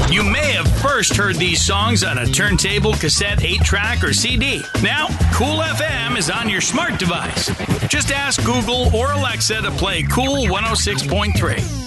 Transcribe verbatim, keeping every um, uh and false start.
You may have first heard these songs on a turntable, cassette, eight track, or C D. Now, Cool F M is on your smart device. Just ask Google or Alexa to play Cool one oh six point three.